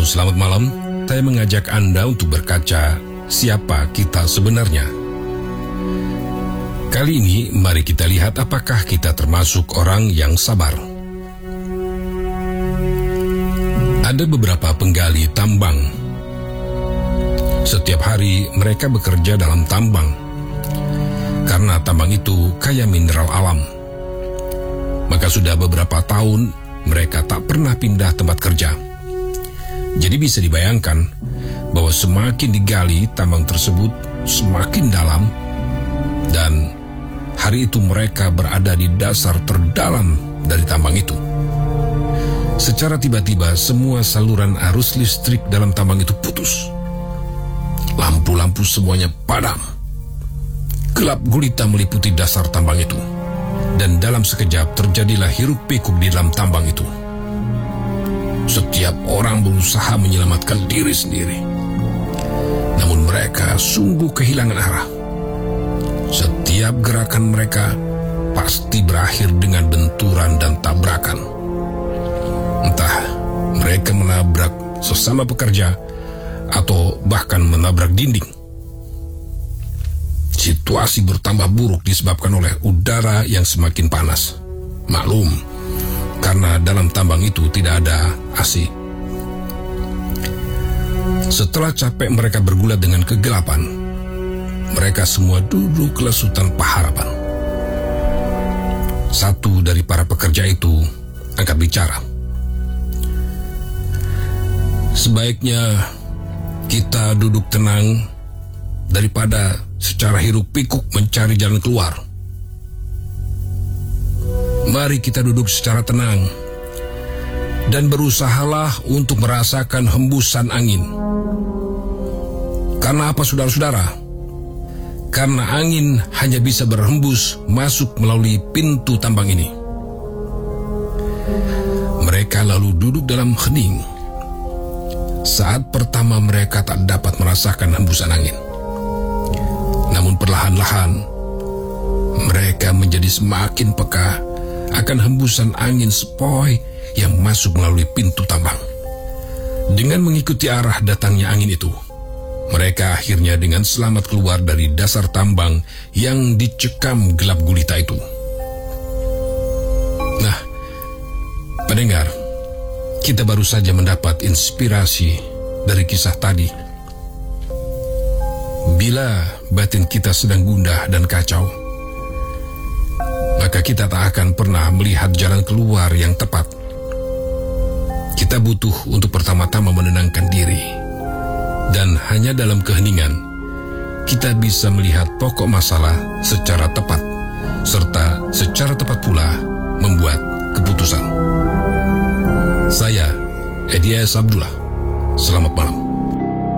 Halo, selamat malam. Saya mengajak Anda untuk berkaca siapa kita sebenarnya. Kali ini, mari kita lihat apakah kita termasuk orang yang sabar. Ada beberapa penggali tambang. Setiap hari mereka bekerja dalam tambang, karena tambang itu kaya mineral alam. Maka sudah beberapa tahun mereka tak pernah pindah tempat kerja. Jadi bisa dibayangkan bahwa semakin digali tambang tersebut semakin dalam, dan hari itu mereka berada di dasar terdalam dari tambang itu. Secara tiba-tiba semua saluran arus listrik dalam tambang itu putus. Lampu-lampu semuanya padam. Gelap gulita meliputi dasar tambang itu, dan dalam sekejap terjadilah hiruk-pikuk di dalam tambang itu. Setiap orang berusaha menyelamatkan diri sendiri, namun mereka sungguh kehilangan arah. Setiap gerakan mereka pasti berakhir dengan benturan dan tabrakan. Entah mereka menabrak sesama pekerja atau bahkan menabrak dinding. Situasi bertambah buruk disebabkan oleh udara yang semakin panas. Maklum, karena dalam tambang itu tidak ada AC. Setelah capek mereka bergulat dengan kegelapan, mereka semua duduk lesu tanpa harapan. Satu dari para pekerja itu angkat bicara. Sebaiknya kita duduk tenang daripada secara hiruk-pikuk mencari jalan keluar. Mari kita duduk secara tenang dan berusahalah untuk merasakan hembusan angin. Karena apa, saudara-saudara? Karena angin hanya bisa berhembus masuk melalui pintu tambang ini. Mereka lalu duduk dalam hening. Saat pertama mereka tak dapat merasakan hembusan angin. Namun perlahan-lahan mereka menjadi semakin peka akan hembusan angin sepoi yang masuk melalui pintu tambang. Dengan mengikuti arah datangnya angin itu, mereka akhirnya dengan selamat keluar dari dasar tambang yang dicekam gelap gulita itu. Nah, pendengar, kita baru saja mendapat inspirasi dari kisah tadi. Bila batin kita sedang gundah dan kacau, maka kita tak akan pernah melihat jalan keluar yang tepat. Kita butuh untuk pertama-tama menenangkan diri, dan hanya dalam keheningan kita bisa melihat pokok masalah secara tepat, serta secara tepat pula membuat keputusan. Saya, Edias Abdullah. Selamat malam.